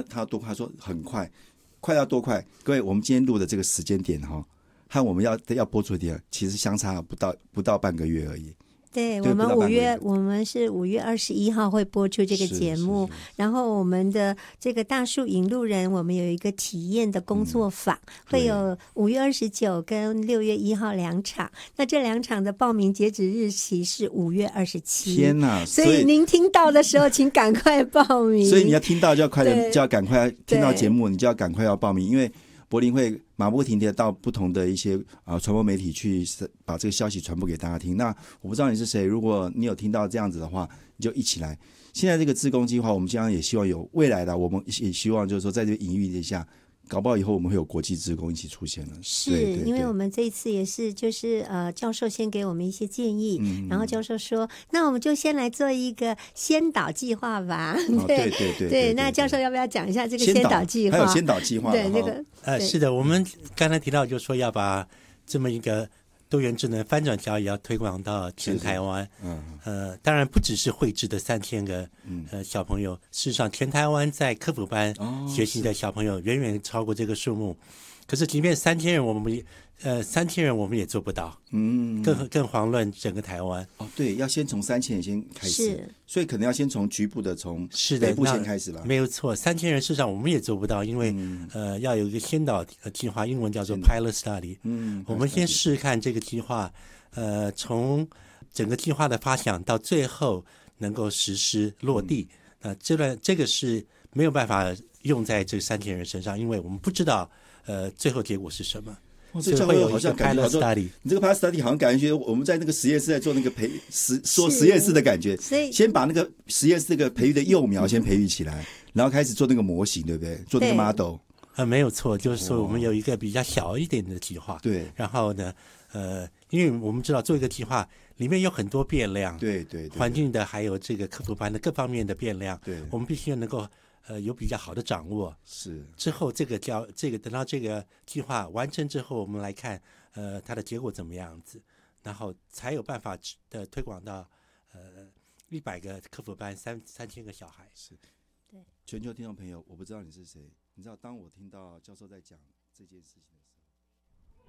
他多快？他说很快，快要多快？各位，我们今天录的这个时间点哈，和我们要播出的点其实相差不到半个月而已。 对，我们是5月21号会播出这个节目，然后我们的这个大树引路人，我们有一个体验的工作坊，会有5月29跟6月1号2场，那这2场的报名截止日期是5月27。 天哪！ 所以您听到的时候，请赶快报名。 所以你要听到就要赶快听到节目，你就要赶快要报名，因为柏林会马不停蹄到不同的一些传播媒体去把这个消息传播给大家听。那我不知道你是谁，如果你有听到这样子的话，你就一起来。现在这个志工计划，我们将来也希望有未来的，我们也希望就是说在这个隐喻之下，搞不好以后我们会有国际志工一起出现了。 是，因为我们这一次也是就是教授先给我们一些建议，然后教授说那我们就先来做一个先导计划吧。对，那教授要不要讲一下这个先导计划？ 还有先导计划。 对，那个是的，我们刚才提到就是说要把这么一个多元智能翻转教育要推广到全台湾。当然不只是绘制的3000个小朋友，事实上全台湾在科辅班学习的小朋友远远超过这个数目。可是即便3000人，我们也做不到。更遑论整个台湾。 对，要先从3000人先开始，所以可能要先从局部的，从北部先开始吧。 没有错，3000人事实上我们也做不到，因为要有一个先导计划，英文叫做 pilot study。我们先试看这个计划，从整个计划的发想到最后能够实施落地。这个是没有办法用在这3000人身上，因为我们不知道最后结果是什么。 这教会好像感觉你这个 pilot study 好像感觉我们在那个实验室在做那个做实验室的感觉，先把那个实验室那个培育的幼苗先培育起来，然后开始做那个模型，对不对？做那个 model。 没有错，就是说我们有一个比较小一点的计划。 对。 然后呢，因为我们知道做一个计划里面有很多变量， 对， 环境的还有这个科辅班的各方面的变量， 对， 我们必须要能够有比较好的掌握。 是。之后等到这个计划完成之后，我们来看它的结果怎么样子，然后才有办法的推广到100个科辅班3000个小孩。 是。对。全球听众朋友，我不知道你是谁，你知道当我听到教授在讲这件事情。